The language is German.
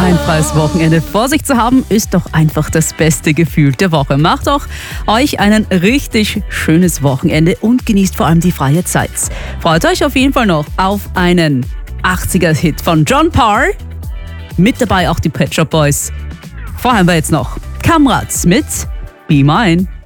Ein freies Wochenende vor sich zu haben, ist doch einfach das beste Gefühl der Woche. Macht doch euch ein richtig schönes Wochenende und genießt vor allem die freie Zeit. Freut euch auf jeden Fall noch auf einen 80er-Hit von John Parr. Mit dabei auch die Pet Shop Boys. Vorher haben wir jetzt noch Kamrads mit Be Mine.